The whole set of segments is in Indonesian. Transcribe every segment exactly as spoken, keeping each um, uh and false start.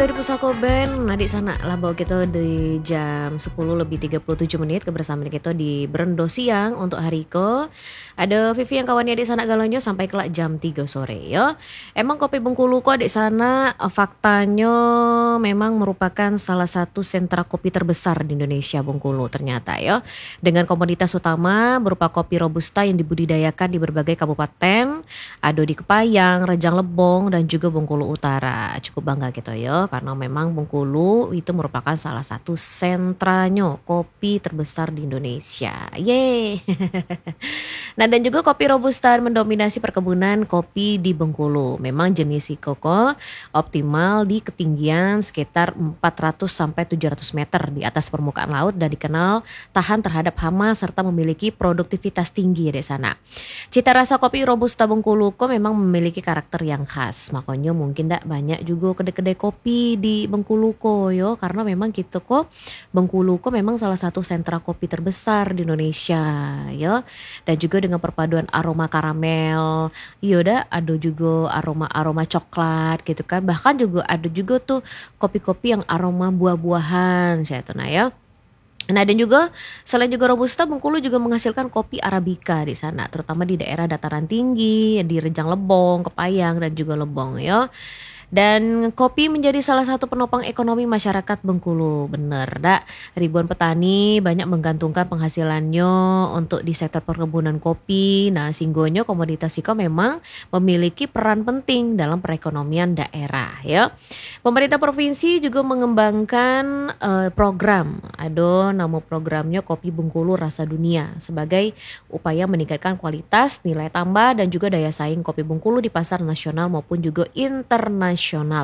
dari Pusako Band, adik sana lah bawa kita dari jam sepuluh lebih tiga puluh tujuh menit kebersamaan kita di Berendo Siang untuk hari ko. Ada Vivi yang kawannya adik sana galonyo sampai kelak jam tiga sore ya. Emang Kopi Bengkulu kok adik sana faktanya memang merupakan salah satu sentra kopi terbesar di Indonesia Bengkulu ternyata ya. Dengan komoditas utama berupa kopi robusta yang dibudidayakan di berbagai kabupaten, ada di Kepayang, Rejang Lebong dan juga Bengkulu Utara. Cukup bangga gitu ya karena memang Bengkulu itu merupakan salah satu sentranya kopi terbesar di Indonesia. Yeay. Nah dan juga kopi robusta mendominasi perkebunan kopi di Bengkulu. Memang jenis Sikoko optimal di ketinggian sekitar empat ratus sampai tujuh ratus meter di atas permukaan laut dan dikenal tahan terhadap hama serta memiliki produktivitas tinggi di sana. Cita rasa kopi robusta Bengkulu kok memang memiliki karakter yang khas. Makanya mungkin dak banyak juga kedai-kedai kopi di Bengkulu kok yo karena memang gitu kok Bengkulu kok memang salah satu sentra kopi terbesar di Indonesia ya. Dan juga dengan perpaduan aroma karamel, yoda ada juga aroma-aroma coklat gitu kan. Bahkan juga ada juga tuh kopi-kopi yang aroma buah-buahan saya tuh nah ya. Nah dan juga selain juga robusta Bengkulu juga menghasilkan kopi arabica di sana terutama di daerah dataran tinggi di Rejang Lebong, Kepayang dan juga Lebong ya. Dan kopi menjadi salah satu penopang ekonomi masyarakat Bengkulu. Bener dak, ribuan petani banyak menggantungkan penghasilannya untuk di sektor perkebunan kopi. Nah singgonyo komoditas iko memang memiliki peran penting dalam perekonomian daerah ya. Pemerintah provinsi juga mengembangkan uh, program, ada nama programnya Kopi Bengkulu Rasa Dunia sebagai upaya meningkatkan kualitas, nilai tambah dan juga daya saing kopi Bengkulu di pasar nasional maupun juga internasional.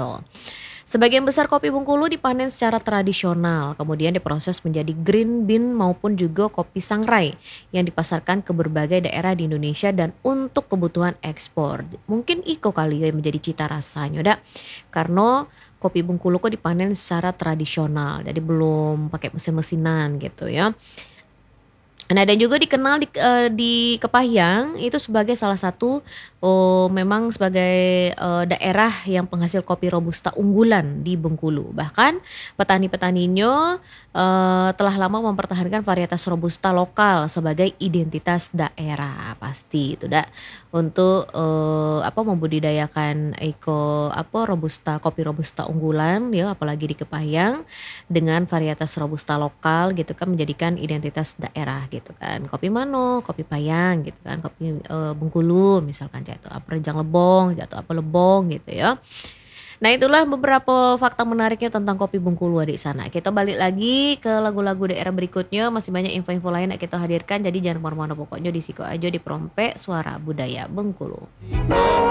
Sebagian besar kopi Bengkulu dipanen secara tradisional, kemudian diproses menjadi green bean maupun juga kopi sangrai yang dipasarkan ke berbagai daerah di Indonesia dan untuk kebutuhan ekspor. Mungkin iko kali ya yang menjadi cita rasanya, dak. Karena kopi Bengkulu kok dipanen secara tradisional, jadi belum pakai mesin-mesinan gitu ya. Nah dan juga dikenal di, uh, di Kepayang itu sebagai salah satu oh, memang sebagai uh, daerah yang penghasil kopi robusta unggulan di Bengkulu. Bahkan petani-petaninya uh, telah lama mempertahankan varietas robusta lokal sebagai identitas daerah pasti itu dak untuk uh, apa membudidayakan eko apa robusta kopi robusta unggulan ya apalagi di Kepayang dengan varietas robusta lokal gitu kan menjadikan identitas daerah gitu kan. Kopi mano, kopi Payang gitu kan, kopi uh, Bengkulu misalkan jatuh apa Rejang Lebong, jatuh apa Lebong gitu ya. Nah itulah beberapa fakta menariknya tentang kopi Bengkulu adik sana. Kita balik lagi ke lagu-lagu daerah berikutnya, masih banyak info-info lain yang kita hadirkan. Jadi jangan kemana-mana pokoknya di Siko aja di Prompe Suara Budaya Bengkulu.